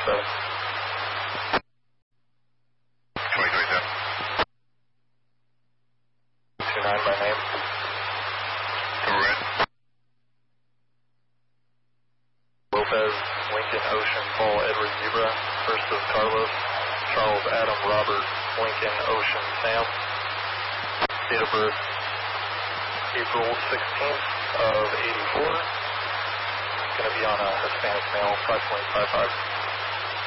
2027. 29 by name. Correct. Lopez, Lincoln, Ocean, Paul, Edward, Zebra. First of Carlos, Charles, Adam, Robert, Lincoln, Ocean, Sam. Date of birth, April 16th of 84. Going to be on a Hispanic male, approximately 5'5".